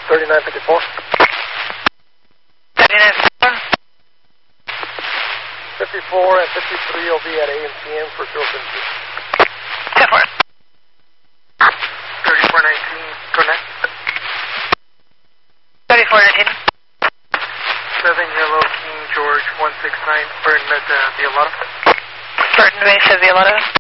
3954. 3954. 54 and 53 will be at AM PM for 072. 10-4. 3419, connect. 3419. 7 Yellow King George 169, Burton Mesa Violata. Burton Mesa Violata.